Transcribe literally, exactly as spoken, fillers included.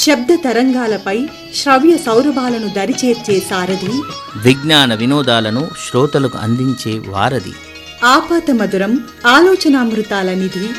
శబ్ద తరంగాలపై శ్రవ్య సౌరభాలను దరిచేర్చే సారథి, విజ్ఞాన వినోదాలను శ్రోతలకు అందించే వారధి, ఆపాత మధురం ఆలోచనామృతాల నిధి